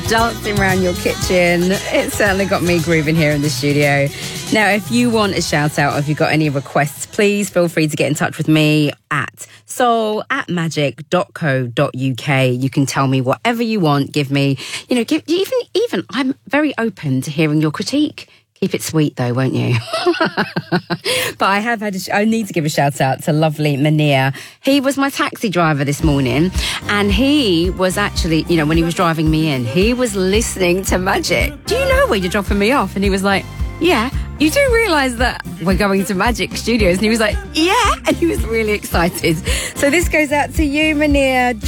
dancing around your kitchen. It certainly got me grooving here in the studio. Now, if you want a shout out or if you've got any requests, please feel free to get in touch with me at soul@magic.co.uk. You can tell me whatever you want. Give me, even I'm very open to hearing your critique. Keep it sweet though, won't you? But I need to give a shout out to lovely Munir. He was my taxi driver this morning, and he was actually, when he was driving me in, he was listening to Magic. Do you know where you're dropping me off? And he was like, yeah, you do realise that we're going to Magic Studios? And he was like, yeah, and he was really excited. So this goes out to you, Munir.